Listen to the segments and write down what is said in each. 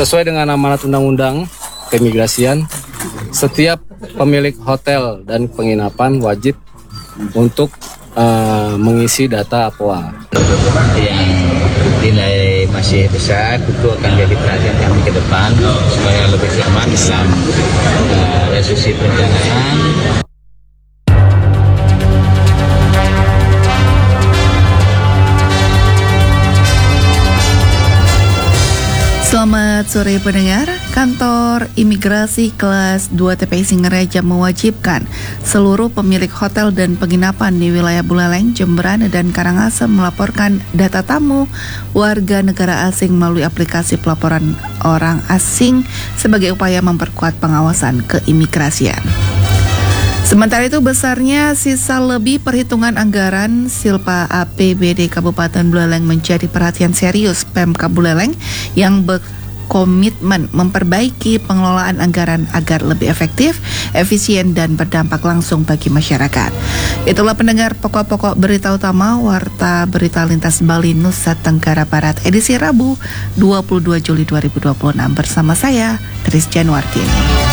Sesuai dengan amanat Undang-Undang Keimigrasian, setiap pemilik hotel dan penginapan wajib untuk mengisi data APOA. Yang dinilai masih besar tentu akan jadi perhatian kami ke depan supaya lebih aman dalam eksekusi perencanaan. Selamat sore pendengar. Kantor Imigrasi Kelas 2 TPI Singaraja mewajibkan seluruh pemilik hotel dan penginapan di wilayah Buleleng, Jemberana, dan Karangasem melaporkan data tamu warga negara asing melalui aplikasi pelaporan orang asing sebagai upaya memperkuat pengawasan keimigrasian. Sementara itu, besarnya sisa lebih perhitungan anggaran Silpa APBD Kabupaten Buleleng menjadi perhatian serius Pemkab Buleleng yang berkomitmen memperbaiki pengelolaan anggaran agar lebih efektif, efisien, dan berdampak langsung bagi masyarakat. Itulah pendengar pokok-pokok berita utama Warta Berita Lintas Bali Nusa Tenggara Barat edisi Rabu 22 Juli 2026 bersama saya, Tris Januartini.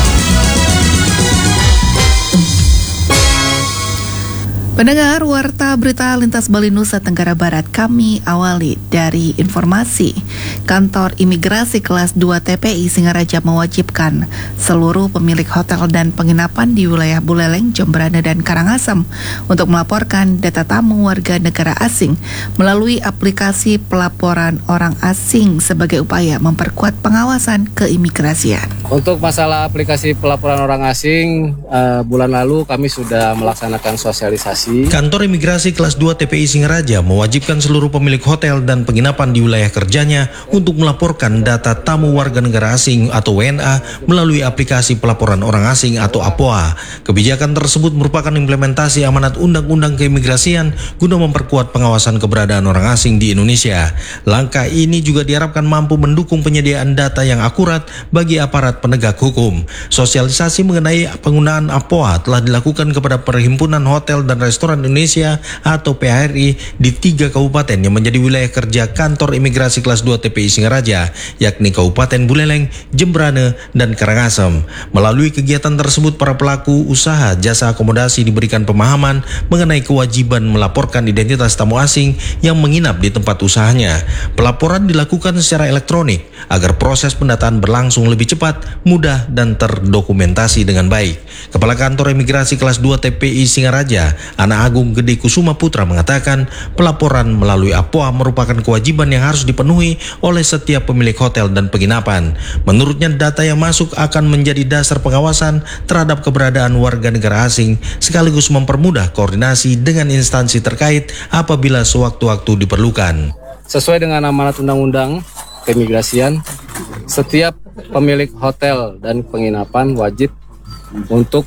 Pendengar Warta Berita Lintas Bali Nusa Tenggara Barat, kami awali dari informasi. Kantor Imigrasi Kelas 2 TPI Singaraja mewajibkan seluruh pemilik hotel dan penginapan di wilayah Buleleng, Jemberana, dan Karangasem untuk melaporkan data tamu warga negara asing melalui aplikasi pelaporan orang asing sebagai upaya memperkuat pengawasan keimigrasian. Untuk masalah aplikasi pelaporan orang asing, bulan lalu kami sudah melaksanakan sosialisasi. Kantor Imigrasi Kelas 2 TPI Singaraja mewajibkan seluruh pemilik hotel dan penginapan di wilayah kerjanya untuk melaporkan data tamu warga negara asing atau WNA melalui aplikasi pelaporan orang asing atau APOA. Kebijakan tersebut merupakan implementasi amanat Undang-Undang Keimigrasian guna memperkuat pengawasan keberadaan orang asing di Indonesia. Langkah ini juga diharapkan mampu mendukung penyediaan data yang akurat bagi aparat penegak hukum. Sosialisasi mengenai penggunaan APOA telah dilakukan kepada Perhimpunan Hotel dan Restoran Indonesia atau PHRI di 3 kabupaten yang menjadi wilayah kerja Kantor Imigrasi Kelas 2 TPI Singaraja, yakni Kabupaten Buleleng, Jemberana, dan Karangasem. Melalui kegiatan tersebut, para pelaku usaha jasa akomodasi diberikan pemahaman mengenai kewajiban melaporkan identitas tamu asing yang menginap di tempat usahanya. Pelaporan dilakukan secara elektronik agar proses pendataan berlangsung lebih cepat, mudah, dan terdokumentasi dengan baik. Kepala Kantor Imigrasi Kelas 2 TPI Singaraja, Ana Agung Gede Kusuma Putra, mengatakan pelaporan melalui APOA merupakan kewajiban yang harus dipenuhi oleh setiap pemilik hotel dan penginapan. Menurutnya, data yang masuk akan menjadi dasar pengawasan terhadap keberadaan warga negara asing sekaligus mempermudah koordinasi dengan instansi terkait apabila sewaktu-waktu diperlukan. Sesuai dengan amanat Undang-Undang Keimigrasian, setiap pemilik hotel dan penginapan wajib untuk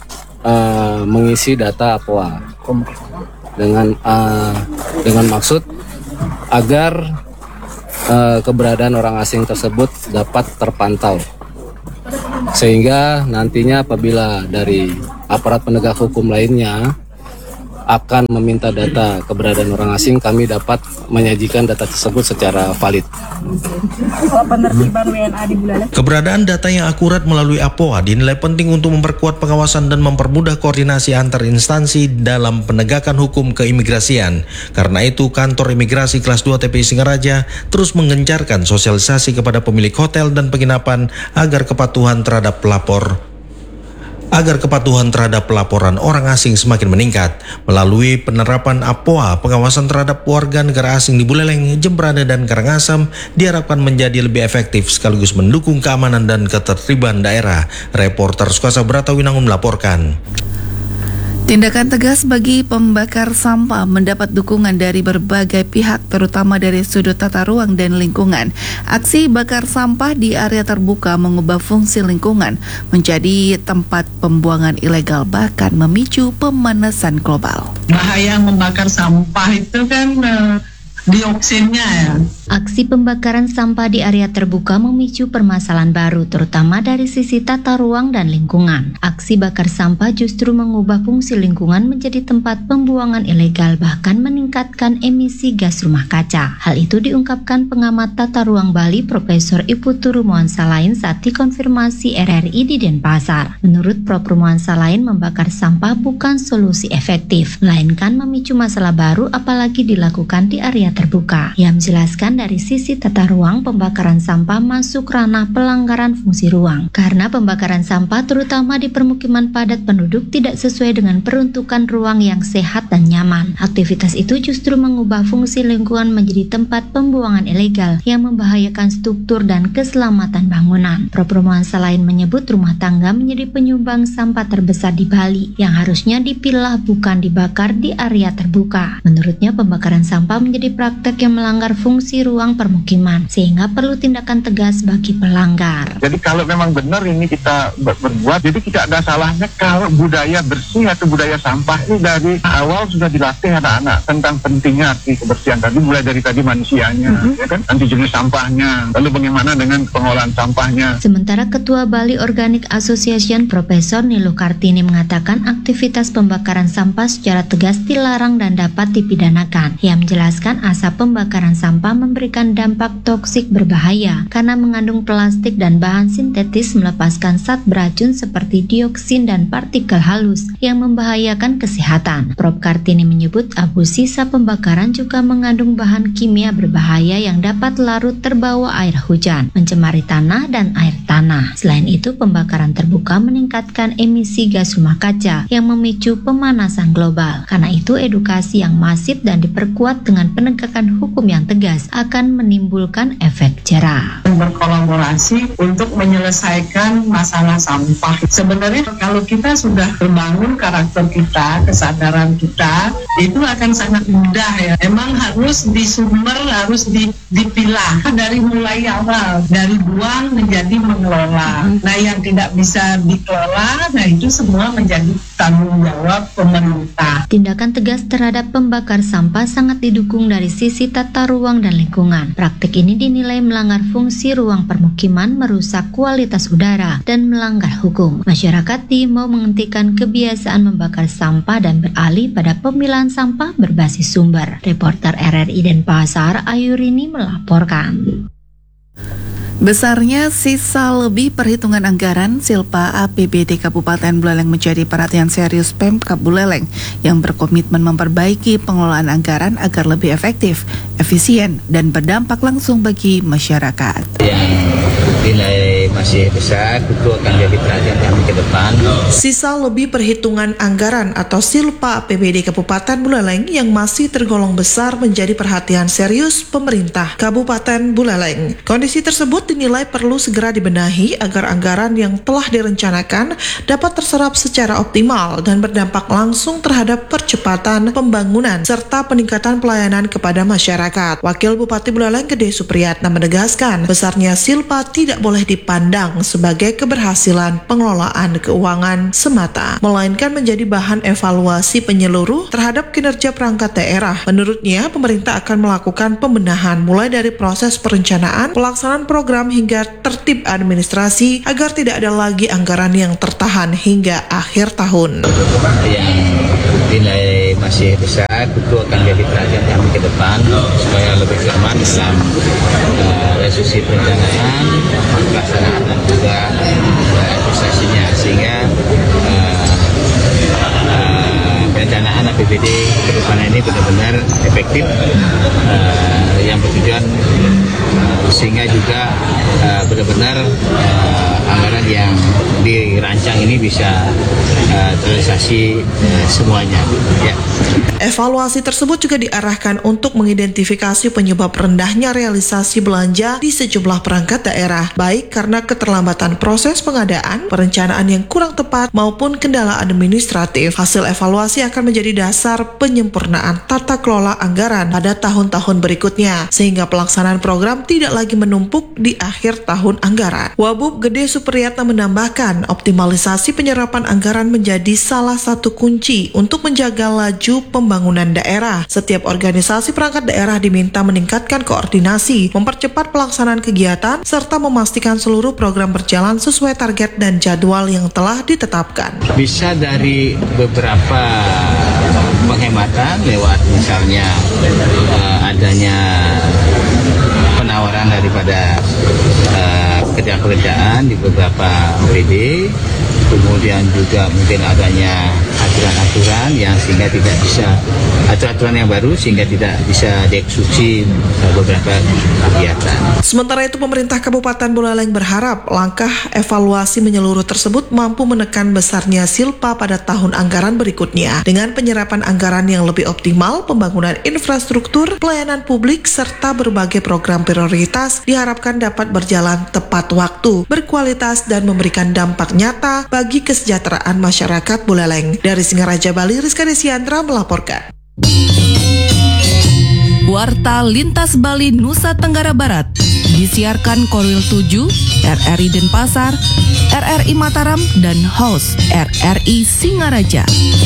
mengisi data APOA dengan maksud agar keberadaan orang asing tersebut dapat terpantau, sehingga nantinya apabila dari aparat penegak hukum lainnya akan meminta data keberadaan orang asing, kami dapat menyajikan data tersebut secara valid. Penertiban WNA di Buleleng. Keberadaan data yang akurat melalui APOA dinilai penting untuk memperkuat pengawasan dan mempermudah koordinasi antar instansi dalam penegakan hukum keimigrasian. Karena itu, Kantor Imigrasi Kelas 2 TPI Singaraja terus menggencarkan sosialisasi kepada pemilik hotel dan penginapan agar kepatuhan terhadap pelaporan orang asing semakin meningkat. Melalui penerapan APOA, pengawasan terhadap warga negara asing di Buleleng, Jemberana, dan Karangasem diharapkan menjadi lebih efektif sekaligus mendukung keamanan dan ketertiban daerah. Reporter Sukasa Brata Winangun melaporkan. Tindakan tegas bagi pembakar sampah mendapat dukungan dari berbagai pihak, terutama dari sudut tata ruang dan lingkungan. Aksi bakar sampah di area terbuka mengubah fungsi lingkungan menjadi tempat pembuangan ilegal, bahkan memicu pemanasan global. Bahaya membakar sampah itu kan dioksinnya ya. Aksi pembakaran sampah di area terbuka memicu permasalahan baru, terutama dari sisi tata ruang dan lingkungan. Aksi bakar sampah justru mengubah fungsi lingkungan menjadi tempat pembuangan ilegal, bahkan meningkatkan emisi gas rumah kaca. Hal itu diungkapkan pengamat tata ruang Bali, Profesor Iputu Rumohan Salain saat dikonfirmasi RRI di Denpasar. Menurut Prof. Rumohan Salain, membakar sampah bukan solusi efektif, melainkan memicu masalah baru apalagi dilakukan di area terbuka. Ia menjelaskan dari sisi tata ruang, pembakaran sampah masuk ranah pelanggaran fungsi ruang. Karena pembakaran sampah terutama di permukiman padat penduduk tidak sesuai dengan peruntukan ruang yang sehat dan nyaman. Aktivitas itu justru mengubah fungsi lingkungan menjadi tempat pembuangan ilegal yang membahayakan struktur dan keselamatan bangunan. Prof. Rumohan Salain menyebut rumah tangga menjadi penyumbang sampah terbesar di Bali yang harusnya dipilah bukan dibakar di area terbuka. Menurutnya, pembakaran sampah menjadi praktek yang melanggar fungsi ruang permukiman, sehingga perlu tindakan tegas bagi pelanggar. Jadi kalau memang benar ini kita berbuat, jadi tidak ada salahnya kalau budaya bersih atau budaya sampah ini dari awal sudah dilatih anak-anak tentang pentingnya arti kebersihan tadi, mulai dari tadi manusianya, ya kan, anti jenis sampahnya, lalu bagaimana dengan pengolahan sampahnya. Sementara Ketua Bali Organic Association Profesor Niluh Kartini mengatakan aktivitas pembakaran sampah secara tegas dilarang dan dapat dipidanakan. Ia menjelaskan asap pembakaran sampah memberikan dampak toksik berbahaya karena mengandung plastik dan bahan sintetis, melepaskan zat beracun seperti dioksin dan partikel halus yang membahayakan kesehatan. Prof. Kartini menyebut abu sisa pembakaran juga mengandung bahan kimia berbahaya yang dapat larut terbawa air hujan, mencemari tanah dan air tanah. Selain itu, pembakaran terbuka meningkatkan emisi gas rumah kaca yang memicu pemanasan global. Karena itu, edukasi yang masif dan diperkuat dengan penegakan hukum yang tegas akan menimbulkan efek jerah. Berkolaborasi untuk menyelesaikan masalah sampah. Sebenarnya kalau kita sudah membangun karakter kita, kesadaran kita, itu akan sangat mudah ya. Memang harus disumber, harus dipilah dari mulai awal, dari buang menjadi mengelola. Nah, yang tidak bisa dikelola, nah itu semua menjadi tanggung jawab pemerintah. Tindakan tegas terhadap pembakar sampah sangat didukung dari sisi tata ruang dan lingkungan. Praktik ini dinilai melanggar fungsi ruang permukiman, merusak kualitas udara, dan melanggar hukum. Masyarakat diimbau menghentikan kebiasaan membakar sampah dan beralih pada pemilahan sampah berbasis sumber. Reporter RRI Denpasar, Ayurini melaporkan. Besarnya sisa lebih perhitungan anggaran Silpa APBD Kabupaten Buleleng menjadi perhatian serius Pemkab Buleleng yang berkomitmen memperbaiki pengelolaan anggaran agar lebih efektif, efisien, dan berdampak langsung bagi masyarakat. Yang dinilai masih besar, tentu akan jadi perhatian kami ke depan. Sisa lebih perhitungan anggaran atau Silpa APBD Kabupaten Buleleng yang masih tergolong besar menjadi perhatian serius pemerintah Kabupaten Buleleng. Kondisi tersebut dinilai perlu segera dibenahi agar anggaran yang telah direncanakan dapat terserap secara optimal dan berdampak langsung terhadap percepatan pembangunan serta peningkatan pelayanan kepada masyarakat. Wakil Bupati Buleleng Gede Supriyatna menegaskan, besarnya Silpa tidak boleh dipandang sebagai keberhasilan pengelolaan keuangan semata, melainkan menjadi bahan evaluasi penyeluruh terhadap kinerja perangkat daerah. Menurutnya, pemerintah akan melakukan pembenahan mulai dari proses perencanaan, pelaksanaan program hingga tertib administrasi agar tidak ada lagi anggaran yang tertahan hingga akhir tahun. Yang dinilai masih besar, tentu akan jadi perhatian kami ke depan supaya lebih cermat dalam resolusi perencanaan, pelaksanaan dan juga administrasinya, sehingga perencanaan APBD ke depan ini benar-benar efektif, yang bertujuan sehingga juga benar-benar anggaran yang dirancang ini bisa terrealisasi semuanya. Ya. Evaluasi tersebut juga diarahkan untuk mengidentifikasi penyebab rendahnya realisasi belanja di sejumlah perangkat daerah, baik karena keterlambatan proses pengadaan, perencanaan yang kurang tepat, maupun kendala administratif. Hasil evaluasi akan menjadi dasar penyempurnaan tata kelola anggaran pada tahun-tahun berikutnya, sehingga pelaksanaan program tidak lagi menumpuk di akhir tahun anggaran. Wabub Gede Supriyatna menambahkan, optimalisasi penyerapan anggaran menjadi salah satu kunci untuk menjaga laju pembangunan daerah. Setiap organisasi perangkat daerah diminta meningkatkan koordinasi, mempercepat pelaksanaan kegiatan, serta memastikan seluruh program berjalan sesuai target dan jadwal yang telah ditetapkan. Bisa dari beberapa penghematan lewat misalnya adanya penawaran daripada pekerjaan-pekerjaan di beberapa OPD, kemudian juga mungkin adanya aturan-aturan yang sehingga tidak bisa aturan yang baru sehingga tidak bisa dieksekusi beberapa kegiatan. Sementara itu pemerintah Kabupaten Buleleng berharap langkah evaluasi menyeluruh tersebut mampu menekan besarnya silpa pada tahun anggaran berikutnya dengan penyerapan anggaran yang lebih optimal, pembangunan infrastruktur, pelayanan publik serta berbagai program prioritas diharapkan dapat berjalan tepat waktu, berkualitas dan memberikan dampak nyata bagi kesejahteraan masyarakat Buleleng. Dari Singaraja, Bali, Rizka Desiandra melaporkan. Warta Lintas Bali Nusa Tenggara Barat disiarkan Korwil 7, RRI Denpasar, RRI Mataram, dan host RRI Singaraja.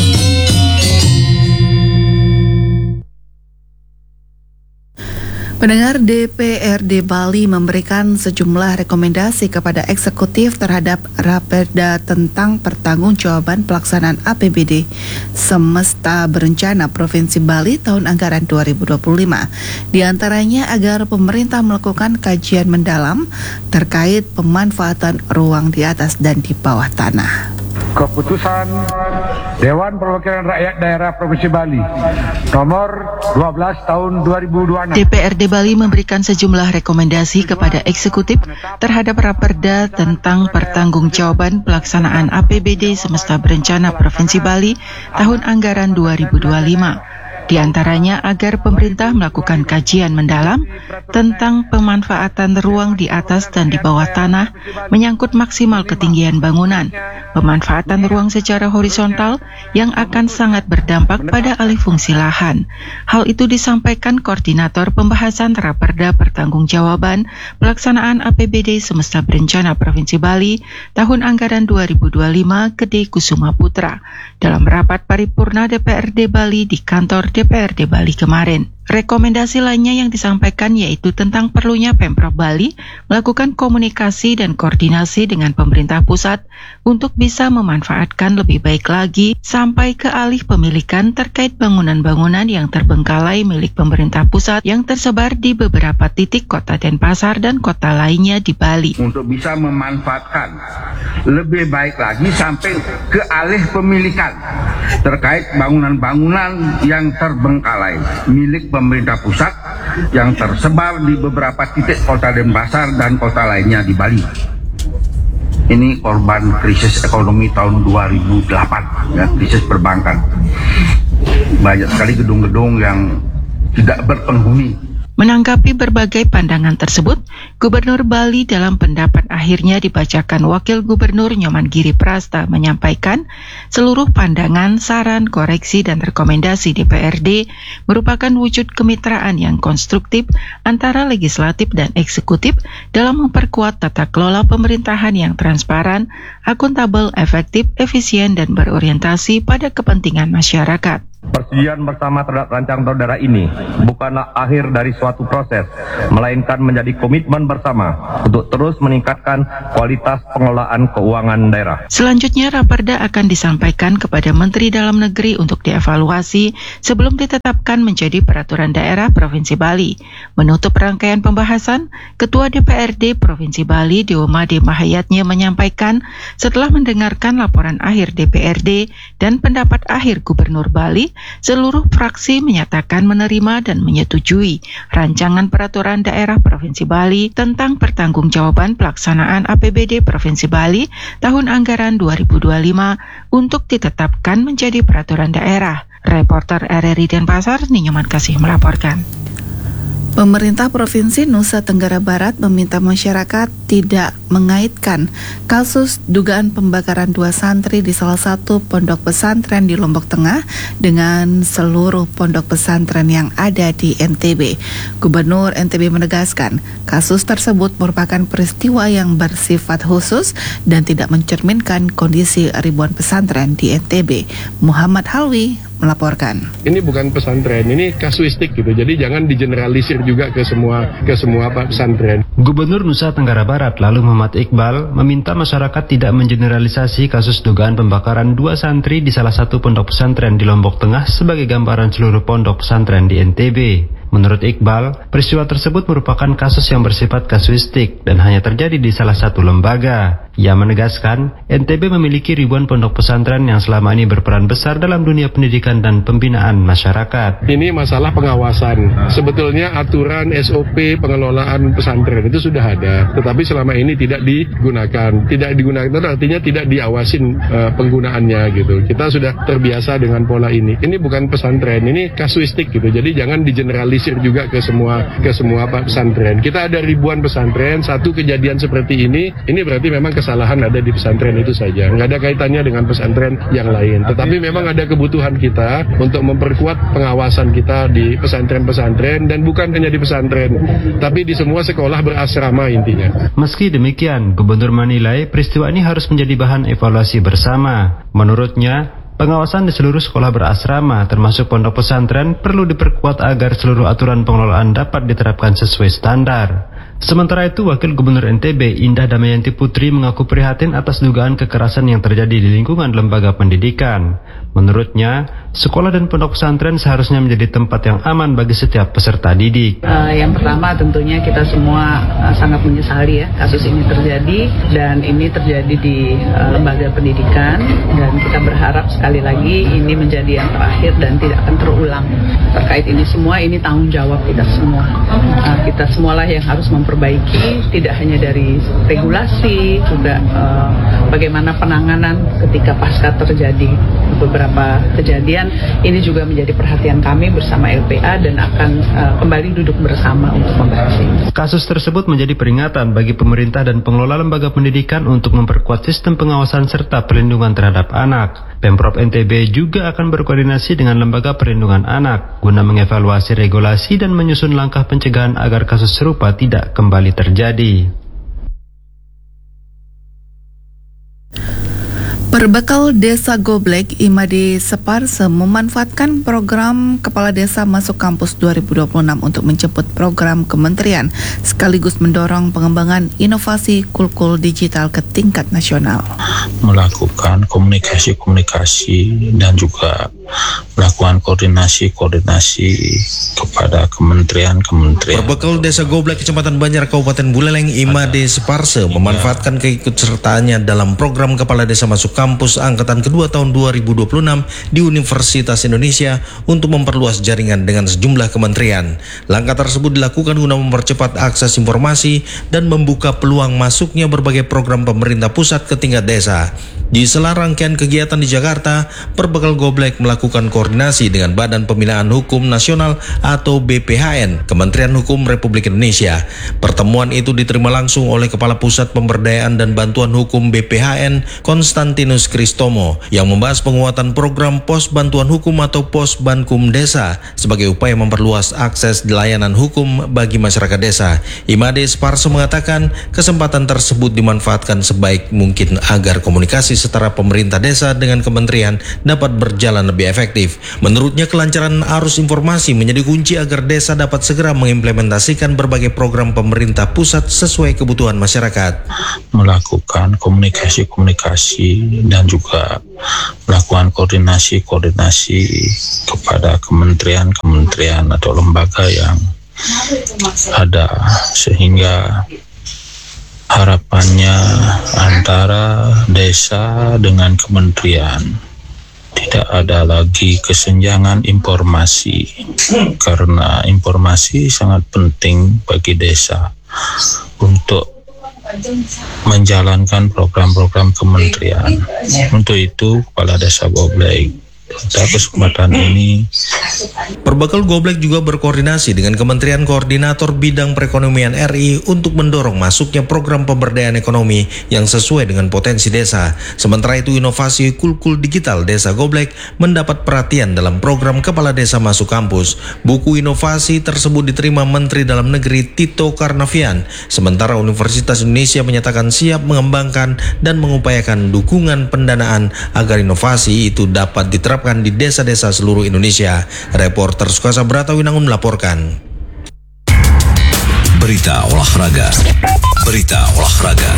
Pendengar, DPRD Bali memberikan sejumlah rekomendasi kepada eksekutif terhadap Raperda tentang pertanggungjawaban pelaksanaan APBD Semesta Berencana Provinsi Bali tahun anggaran 2025. Di antaranya agar pemerintah melakukan kajian mendalam terkait pemanfaatan ruang di atas dan di bawah tanah. Keputusan Dewan Perwakilan Rakyat Daerah Provinsi Bali nomor 12 tahun 2026. DPRD Bali memberikan sejumlah rekomendasi kepada eksekutif terhadap Raperda tentang pertanggungjawaban pelaksanaan APBD Semesta Berencana Provinsi Bali tahun anggaran 2025. Di antaranya agar pemerintah melakukan kajian mendalam tentang pemanfaatan ruang di atas dan di bawah tanah menyangkut maksimal ketinggian bangunan, pemanfaatan ruang secara horizontal yang akan sangat berdampak pada alih fungsi lahan. Hal itu disampaikan Koordinator Pembahasan Raperda Pertanggungjawaban Pelaksanaan APBD Semesta Berencana Provinsi Bali tahun anggaran 2025 Gede Kusuma Putra dalam rapat paripurna DPRD Bali di kantor DPRD Bali kemarin. Rekomendasi lainnya yang disampaikan yaitu tentang perlunya Pemprov Bali melakukan komunikasi dan koordinasi dengan pemerintah pusat untuk bisa memanfaatkan lebih baik lagi sampai ke alih pemilikan terkait bangunan-bangunan yang terbengkalai milik pemerintah pusat yang tersebar di beberapa titik kota Denpasar dan kota lainnya di Bali. Untuk bisa memanfaatkan lebih baik lagi sampai ke alih pemilikan terkait bangunan-bangunan yang terbengkalai milik pemerintah pusat yang tersebar di beberapa titik kota Denpasar dan kota lainnya di Bali. Ini korban krisis ekonomi tahun 2008, ya, krisis perbankan. Banyak sekali gedung-gedung yang tidak berpenghuni. Menanggapi berbagai pandangan tersebut, Gubernur Bali dalam pendapat akhirnya dibacakan Wakil Gubernur Nyoman Giri Prasta menyampaikan seluruh pandangan, saran, koreksi, dan rekomendasi DPRD merupakan wujud kemitraan yang konstruktif antara legislatif dan eksekutif dalam memperkuat tata kelola pemerintahan yang transparan, akuntabel, efektif, efisien, dan berorientasi pada kepentingan masyarakat. Persetujuan bersama terhadap rancangan daerah ini bukanlah akhir dari suatu proses, melainkan menjadi komitmen bersama untuk terus meningkatkan kualitas pengelolaan keuangan daerah. Selanjutnya, Raperda akan disampaikan kepada Menteri Dalam Negeri untuk dievaluasi sebelum ditetapkan menjadi peraturan daerah Provinsi Bali. Menutup rangkaian pembahasan, Ketua DPRD Provinsi Bali, Deomade Mahayatnya menyampaikan setelah mendengarkan laporan akhir DPRD dan pendapat akhir Gubernur Bali, seluruh fraksi menyatakan menerima dan menyetujui rancangan peraturan daerah Provinsi Bali tentang pertanggungjawaban pelaksanaan APBD Provinsi Bali tahun anggaran 2025 untuk ditetapkan menjadi peraturan daerah. Reporter RRI Denpasar, Ninyoman Kasih melaporkan. Pemerintah Provinsi Nusa Tenggara Barat meminta masyarakat tidak mengaitkan kasus dugaan pembakaran 2 santri di salah satu pondok pesantren di Lombok Tengah dengan seluruh pondok pesantren yang ada di NTB. Gubernur NTB menegaskan kasus tersebut merupakan peristiwa yang bersifat khusus dan tidak mencerminkan kondisi ribuan pesantren di NTB. Muhammad Halwi melaporkan. Ini bukan pesantren, ini kasuistik gitu. Jadi jangan digeneralisir juga ke semua pesantren. Gubernur Nusa Tenggara Barat lalu Muhammad Iqbal meminta masyarakat tidak mengeneralisasi kasus dugaan pembakaran 2 santri di salah satu pondok pesantren di Lombok Tengah sebagai gambaran seluruh pondok pesantren di NTB. Menurut Iqbal, peristiwa tersebut merupakan kasus yang bersifat kasuistik dan hanya terjadi di salah satu lembaga. Ia menegaskan, NTB memiliki ribuan pondok pesantren yang selama ini berperan besar dalam dunia pendidikan dan pembinaan masyarakat. Ini masalah pengawasan. Sebetulnya aturan SOP pengelolaan pesantren itu sudah ada, tetapi selama ini tidak digunakan. Tidak digunakan itu artinya tidak diawasin penggunaannya gitu. Kita sudah terbiasa dengan pola ini. Ini bukan pesantren, ini kasuistik gitu. Jadi jangan digeneralisir juga ke semua pesantren. Kita ada ribuan pesantren, satu kejadian seperti ini berarti memang kesalahan ada di pesantren itu saja. Nggak ada kaitannya dengan pesantren yang lain. Tetapi memang ada kebutuhan kita untuk memperkuat pengawasan kita di pesantren-pesantren dan bukan hanya di pesantren, tapi di semua sekolah berasrama intinya. Meski demikian, Gubernur menilai peristiwa ini harus menjadi bahan evaluasi bersama. Menurutnya, pengawasan di seluruh sekolah berasrama termasuk pondok pesantren perlu diperkuat agar seluruh aturan pengelolaan dapat diterapkan sesuai standar. Sementara itu, Wakil Gubernur NTB Indah Damayanti Putri mengaku prihatin atas dugaan kekerasan yang terjadi di lingkungan lembaga pendidikan. Menurutnya, sekolah dan pondok pesantren seharusnya menjadi tempat yang aman bagi setiap peserta didik. Yang pertama tentunya kita semua sangat menyesali ya kasus ini terjadi, dan ini terjadi di lembaga pendidikan, dan kita berharap sekali lagi ini menjadi yang terakhir dan tidak akan terulang. Terkait ini semua, ini tanggung jawab kita semua. Kita semualah yang harus memperbaiki, tidak hanya dari regulasi, juga bagaimana penanganan ketika pasca terjadi beberapa kejadian. Ini juga menjadi perhatian kami bersama LPA dan akan kembali duduk bersama untuk membahas ini. Kasus tersebut menjadi peringatan bagi pemerintah dan pengelola lembaga pendidikan untuk memperkuat sistem pengawasan serta perlindungan terhadap anak. Pemprov NTB juga akan berkoordinasi dengan Lembaga Perlindungan Anak guna mengevaluasi regulasi dan menyusun langkah pencegahan agar kasus serupa tidak kembali terjadi. Perbekal Desa Goblek, Imade Separse memanfaatkan program Kepala Desa Masuk Kampus 2026 untuk menjemput program kementerian sekaligus mendorong pengembangan inovasi kulkul digital ke tingkat nasional. Melakukan komunikasi dan juga melakukan koordinasi kepada kementerian. Perbekal Desa Goblek, Kecamatan Banjar, Kabupaten Buleleng, Imade Separse memanfaatkan keikutsertaannya dalam program Kepala Desa Masuk Kampus Angkatan Kedua tahun 2026 di Universitas Indonesia untuk memperluas jaringan dengan sejumlah kementerian. Langkah tersebut dilakukan guna mempercepat akses informasi dan membuka peluang masuknya berbagai program pemerintah pusat ke tingkat desa. Di sela rangkaian kegiatan di Jakarta, Perbekal Goblek melakukan koordinasi dengan Badan Pembinaan Hukum Nasional atau BPHN, Kementerian Hukum Republik Indonesia. Pertemuan itu diterima langsung oleh Kepala Pusat Pemberdayaan dan Bantuan Hukum BPHN, Konstantinus Kristomo, yang membahas penguatan program Pos Bantuan Hukum atau Pos Bankum Desa sebagai upaya memperluas akses layanan hukum bagi masyarakat desa. Imade Separse mengatakan kesempatan tersebut dimanfaatkan sebaik mungkin agar komunikasi setara pemerintah desa dengan kementerian dapat berjalan lebih efektif. Menurutnya, kelancaran arus informasi menjadi kunci agar desa dapat segera mengimplementasikan berbagai program pemerintah pusat sesuai kebutuhan masyarakat. Melakukan komunikasi dan juga melakukan koordinasi kepada kementerian atau lembaga yang ada, sehingga harapannya antara desa dengan kementerian tidak ada lagi kesenjangan informasi, karena informasi sangat penting bagi desa untuk menjalankan program-program kementerian. Untuk itu, Kepala Desa Goblek pada kesempatan ini. Perbekal Goblek juga berkoordinasi dengan Kementerian Koordinator Bidang Perekonomian RI untuk mendorong masuknya program pemberdayaan ekonomi yang sesuai dengan potensi desa. Sementara itu, inovasi Kulkul Digital Desa Goblek mendapat perhatian dalam program Kepala Desa Masuk Kampus. Buku inovasi tersebut diterima Menteri Dalam Negeri Tito Karnavian. Sementara Universitas Indonesia menyatakan siap mengembangkan dan mengupayakan dukungan pendanaan agar inovasi itu dapat diterapkan di desa-desa seluruh Indonesia. Reporter Sukasa Bratawinangun melaporkan. Berita olahraga. Berita olahraga.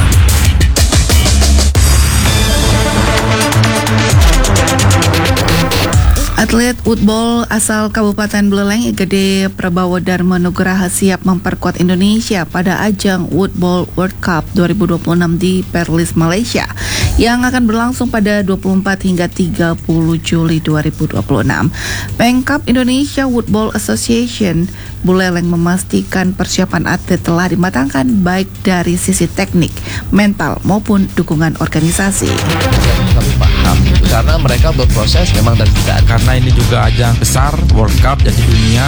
Atlet woodball asal Kabupaten Buleleng Gede Prabawa Dharma Nugraha siap memperkuat Indonesia pada ajang Woodball World Cup 2026 di Perlis, Malaysia yang akan berlangsung pada 24 hingga 30 Juli 2026. Pengkap Indonesia Woodball Association Buleleng memastikan persiapan atlet telah dimatangkan baik dari sisi teknik, mental maupun dukungan organisasi. Kami paham karena mereka berproses memang dari tidak, karena ini juga ajang besar World Cup jadi dunia.